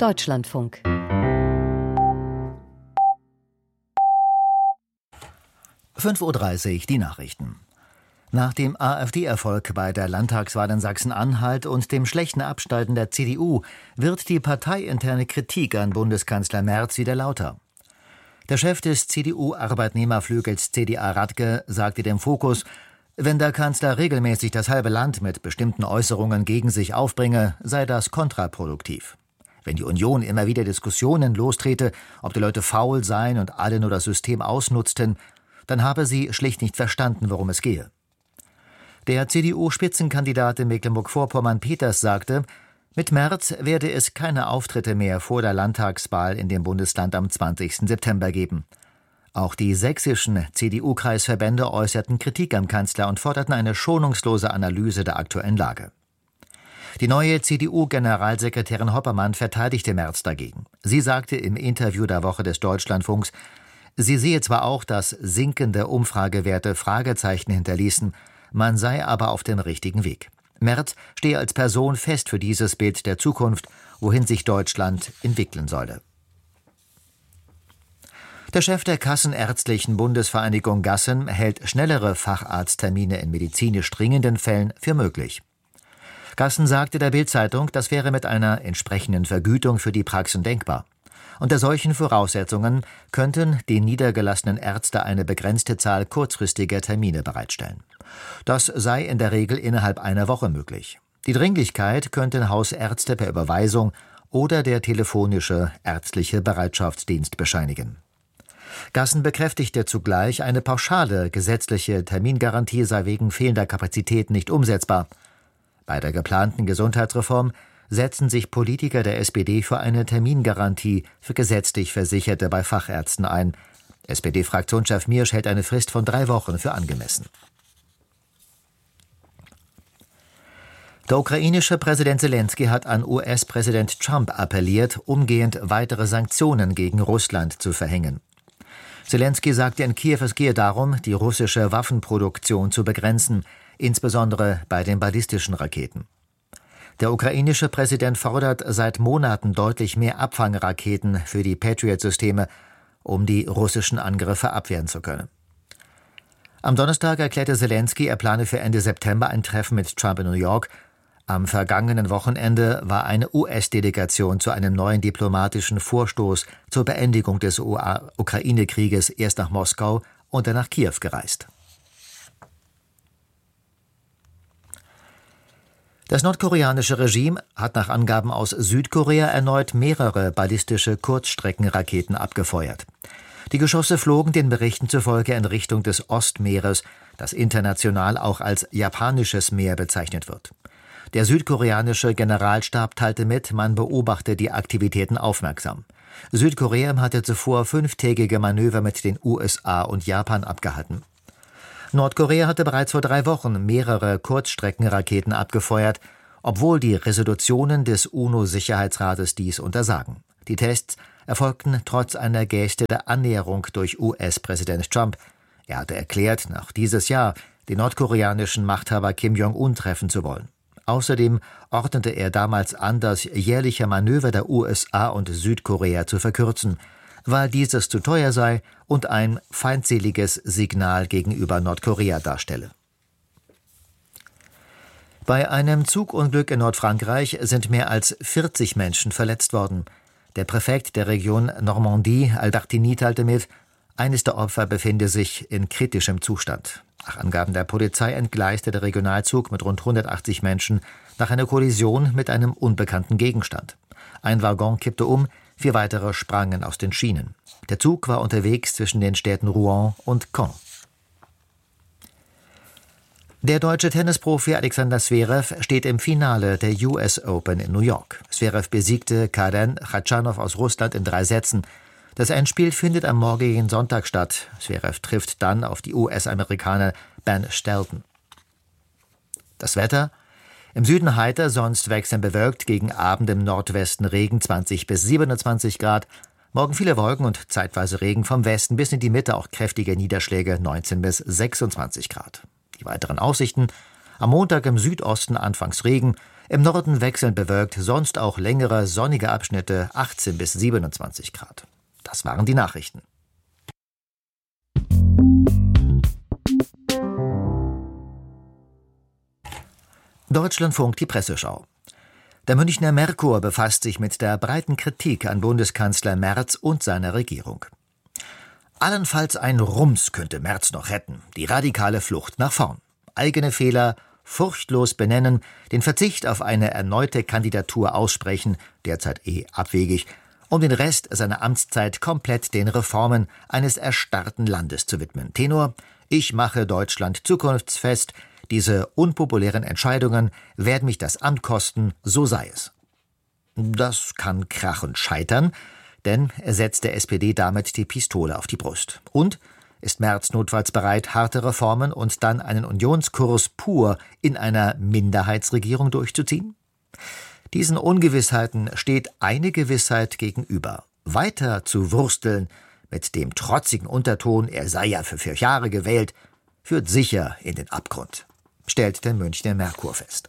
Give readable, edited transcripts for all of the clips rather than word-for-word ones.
Deutschlandfunk. 5:30 Uhr die Nachrichten. Nach dem AfD-Erfolg bei der Landtagswahl in Sachsen-Anhalt und dem schlechten Abschneiden der CDU wird die parteiinterne Kritik an Bundeskanzler Merz wieder lauter. Der Chef des CDU-Arbeitnehmerflügels CDA Radke sagte dem Fokus, wenn der Kanzler regelmäßig das halbe Land mit bestimmten Äußerungen gegen sich aufbringe, sei das kontraproduktiv. Wenn die Union immer wieder Diskussionen lostrete, ob die Leute faul seien und alle nur das System ausnutzten, dann habe sie schlicht nicht verstanden, worum es gehe. Der CDU-Spitzenkandidat in Mecklenburg-Vorpommern Peters sagte, mit Merz werde es keine Auftritte mehr vor der Landtagswahl in dem Bundesland am 20. September geben. Auch die sächsischen CDU-Kreisverbände äußerten Kritik am Kanzler und forderten eine schonungslose Analyse der aktuellen Lage. Die neue CDU-Generalsekretärin Hoppermann verteidigte Merz dagegen. Sie sagte im Interview der Woche des Deutschlandfunks, sie sehe zwar auch, dass sinkende Umfragewerte Fragezeichen hinterließen, man sei aber auf dem richtigen Weg. Merz stehe als Person fest für dieses Bild der Zukunft, wohin sich Deutschland entwickeln solle. Der Chef der Kassenärztlichen Bundesvereinigung Gassen hält schnellere Facharzttermine in medizinisch dringenden Fällen für möglich. Gassen sagte der Bild-Zeitung, das wäre mit einer entsprechenden Vergütung für die Praxen denkbar. Unter solchen Voraussetzungen könnten die niedergelassenen Ärzte eine begrenzte Zahl kurzfristiger Termine bereitstellen. Das sei in der Regel innerhalb einer Woche möglich. Die Dringlichkeit könnten Hausärzte per Überweisung oder der telefonische ärztliche Bereitschaftsdienst bescheinigen. Gassen bekräftigte zugleich, eine pauschale gesetzliche Termingarantie sei wegen fehlender Kapazität nicht umsetzbar. Bei der geplanten Gesundheitsreform setzen sich Politiker der SPD für eine Termingarantie für gesetzlich Versicherte bei Fachärzten ein. SPD-Fraktionschef Miersch hält eine Frist von 3 Wochen für angemessen. Der ukrainische Präsident Selenskyj hat an US-Präsident Trump appelliert, umgehend weitere Sanktionen gegen Russland zu verhängen. Selenskyj sagte in Kiew, es gehe darum, die russische Waffenproduktion zu begrenzen, insbesondere bei den ballistischen Raketen. Der ukrainische Präsident fordert seit Monaten deutlich mehr Abfangraketen für die Patriot-Systeme, um die russischen Angriffe abwehren zu können. Am Donnerstag erklärte Selenskyj, er plane für Ende September ein Treffen mit Trump in New York. Am vergangenen Wochenende war eine US-Delegation zu einem neuen diplomatischen Vorstoß zur Beendigung des Ukraine-Krieges erst nach Moskau und dann nach Kiew gereist. Das nordkoreanische Regime hat nach Angaben aus Südkorea erneut mehrere ballistische Kurzstreckenraketen abgefeuert. Die Geschosse flogen den Berichten zufolge in Richtung des Ostmeeres, das international auch als Japanisches Meer bezeichnet wird. Der südkoreanische Generalstab teilte mit, man beobachte die Aktivitäten aufmerksam. Südkorea hatte zuvor 5-tägige Manöver mit den USA und Japan abgehalten. Nordkorea hatte bereits vor 3 Wochen mehrere Kurzstreckenraketen abgefeuert, obwohl die Resolutionen des UNO-Sicherheitsrates dies untersagen. Die Tests erfolgten trotz einer Geste der Annäherung durch US-Präsident Trump. Er hatte erklärt, noch dieses Jahr den nordkoreanischen Machthaber Kim Jong-un treffen zu wollen. Außerdem ordnete er damals an, das jährliche Manöver der USA und Südkorea zu verkürzen, weil dieses zu teuer sei und ein feindseliges Signal gegenüber Nordkorea darstelle. Bei einem Zugunglück in Nordfrankreich sind mehr als 40 Menschen verletzt worden. Der Präfekt der Region Normandie, Albertini, teilte mit, eines der Opfer befinde sich in kritischem Zustand. Nach Angaben der Polizei entgleiste der Regionalzug mit rund 180 Menschen nach einer Kollision mit einem unbekannten Gegenstand. Ein Waggon kippte um, 4 weitere sprangen aus den Schienen. Der Zug war unterwegs zwischen den Städten Rouen und Caen. Der deutsche Tennisprofi Alexander Zverev steht im Finale der US Open in New York. Zverev besiegte Karen Khachanov aus Russland in 3 Sätzen. Das Endspiel findet am morgigen Sonntag statt. Zverev trifft dann auf die US-Amerikaner Ben Shelton. Das Wetter: im Süden heiter, sonst wechselnd bewölkt, gegen Abend im Nordwesten Regen 20 bis 27 Grad. Morgen viele Wolken und zeitweise Regen, vom Westen bis in die Mitte auch kräftige Niederschläge 19 bis 26 Grad. Die weiteren Aussichten: am Montag im Südosten anfangs Regen, Im Norden wechselnd bewölkt, sonst auch längere sonnige Abschnitte 18 bis 27 Grad. Das waren die Nachrichten. Deutschlandfunk, die Presseschau. Der Münchner Merkur befasst sich mit der breiten Kritik an Bundeskanzler Merz und seiner Regierung. Allenfalls ein Rums könnte Merz noch retten, die radikale Flucht nach vorn. Eigene Fehler furchtlos benennen, den Verzicht auf eine erneute Kandidatur aussprechen, derzeit abwegig, um den Rest seiner Amtszeit komplett den Reformen eines erstarrten Landes zu widmen. Tenor: Ich mache Deutschland zukunftsfest, diese unpopulären Entscheidungen werden mich das Amt kosten, so sei es. Das kann krachend scheitern, denn er setzt der SPD damit die Pistole auf die Brust. Und ist Merz notfalls bereit, harte Reformen und dann einen Unionskurs pur in einer Minderheitsregierung durchzuziehen? Diesen Ungewissheiten steht eine Gewissheit gegenüber: Weiter zu wursteln mit dem trotzigen Unterton, er sei ja für 4 Jahre gewählt, führt sicher in den Abgrund, stellt der Münchner Merkur fest.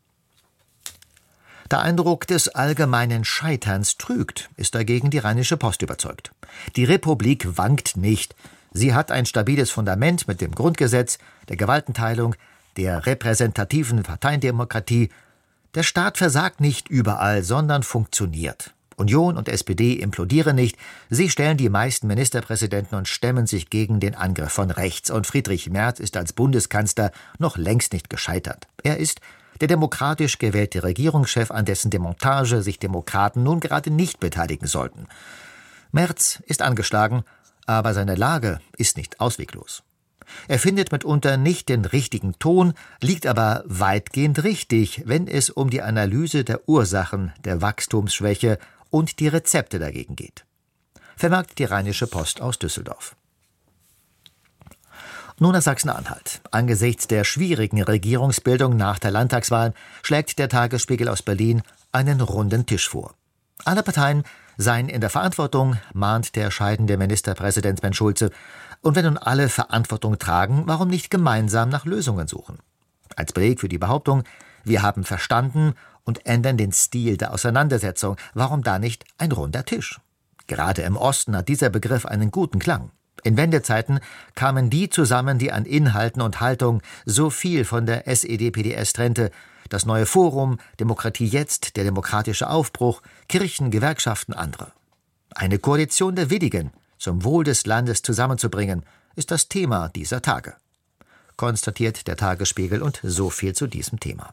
Der Eindruck des allgemeinen Scheiterns trügt, ist dagegen die Rheinische Post überzeugt. Die Republik wankt nicht. Sie hat ein stabiles Fundament mit dem Grundgesetz, der Gewaltenteilung, der repräsentativen Parteiendemokratie. Der Staat versagt nicht überall, sondern funktioniert. Union und SPD implodieren nicht. Sie stellen die meisten Ministerpräsidenten und stemmen sich gegen den Angriff von rechts. Und Friedrich Merz ist als Bundeskanzler noch längst nicht gescheitert. Er ist der demokratisch gewählte Regierungschef, an dessen Demontage sich Demokraten nun gerade nicht beteiligen sollten. Merz ist angeschlagen, aber seine Lage ist nicht ausweglos. Er findet mitunter nicht den richtigen Ton, liegt aber weitgehend richtig, wenn es um die Analyse der Ursachen der Wachstumsschwäche und die Rezepte dagegen geht. Vermerkt die Rheinische Post aus Düsseldorf. Nun nach Sachsen-Anhalt. Angesichts der schwierigen Regierungsbildung nach der Landtagswahl schlägt der Tagesspiegel aus Berlin einen runden Tisch vor. Alle Parteien seien in der Verantwortung, mahnt der scheidende Ministerpräsident Sven Schulze. Und wenn nun alle Verantwortung tragen, warum nicht gemeinsam nach Lösungen suchen? Als Beleg für die Behauptung, wir haben verstanden und ändern den Stil der Auseinandersetzung, warum da nicht ein runder Tisch? Gerade im Osten hat dieser Begriff einen guten Klang. In Wendezeiten kamen die zusammen, die an Inhalten und Haltung so viel von der SED-PDS trennte: das neue Forum, Demokratie jetzt, der demokratische Aufbruch, Kirchen, Gewerkschaften, andere. Eine Koalition der Willigen zum Wohl des Landes zusammenzubringen, ist das Thema dieser Tage, konstatiert der Tagesspiegel, und so viel zu diesem Thema.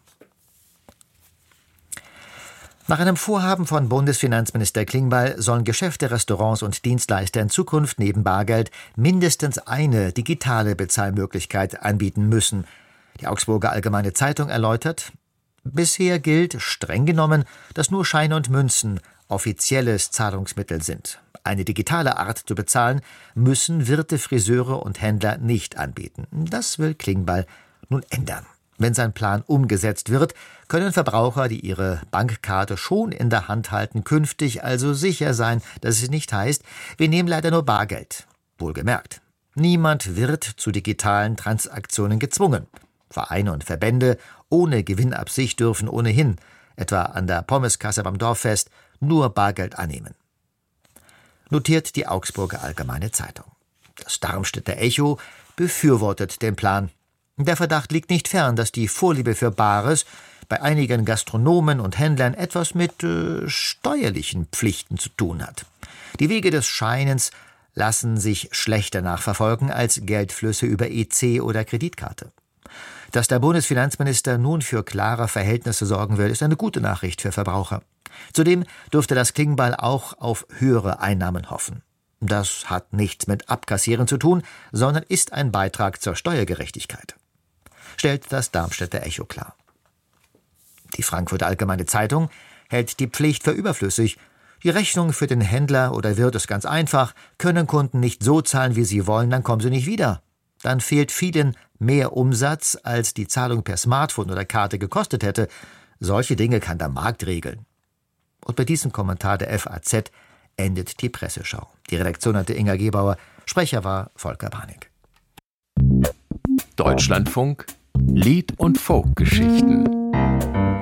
Nach einem Vorhaben von Bundesfinanzminister Klingbeil sollen Geschäfte, Restaurants und Dienstleister in Zukunft neben Bargeld mindestens eine digitale Bezahlmöglichkeit anbieten müssen. Die Augsburger Allgemeine Zeitung erläutert: Bisher gilt, streng genommen, dass nur Scheine und Münzen offizielles Zahlungsmittel sind. Eine digitale Art zu bezahlen müssen Wirte, Friseure und Händler nicht anbieten. Das will Klingbeil nun ändern. Wenn sein Plan umgesetzt wird, können Verbraucher, die ihre Bankkarte schon in der Hand halten, künftig also sicher sein, dass es nicht heißt, wir nehmen leider nur Bargeld. Wohlgemerkt, niemand wird zu digitalen Transaktionen gezwungen. Vereine und Verbände ohne Gewinnabsicht dürfen ohnehin, etwa an der Pommeskasse beim Dorffest, nur Bargeld annehmen. Notiert die Augsburger Allgemeine Zeitung. Das Darmstädter Echo befürwortet den Plan. Der Verdacht liegt nicht fern, dass die Vorliebe für Bares bei einigen Gastronomen und Händlern etwas mit steuerlichen Pflichten zu tun hat. Die Wege des Scheinens lassen sich schlechter nachverfolgen als Geldflüsse über EC oder Kreditkarte. Dass der Bundesfinanzminister nun für klare Verhältnisse sorgen will, ist eine gute Nachricht für Verbraucher. Zudem dürfte das Klingbeil auch auf höhere Einnahmen hoffen. Das hat nichts mit Abkassieren zu tun, sondern ist ein Beitrag zur Steuergerechtigkeit, stellt das Darmstädter Echo klar. Die Frankfurter Allgemeine Zeitung hält die Pflicht für überflüssig. Die Rechnung für den Händler oder Wirt ist ganz einfach: Können Kunden nicht so zahlen, wie sie wollen, dann kommen sie nicht wieder. Dann fehlt vielen mehr Umsatz, als die Zahlung per Smartphone oder Karte gekostet hätte. Solche Dinge kann der Markt regeln. Und bei diesem Kommentar der FAZ endet die Presseschau. Die Redaktion hatte Inga Gebauer, Sprecher war Volker Panik. Deutschlandfunk Lied- und Folkgeschichten.